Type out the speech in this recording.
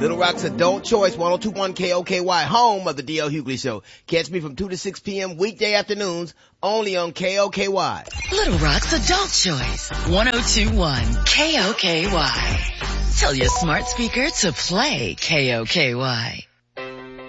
Little Rock's Adult Choice, 102.1 KOKY, home of the D.L. Hughley Show. Catch me from 2 to 6 p.m. weekday afternoons, only on KOKY. Little Rock's Adult Choice, 102.1 KOKY. Tell your smart speaker to play KOKY.